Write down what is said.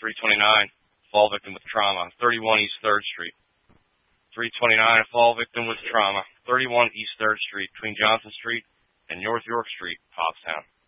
329, fall victim with trauma, 31 East 3rd Street. 329, fall victim with trauma, 31 East 3rd Street, between Johnson Street and North York Street, Pottstown.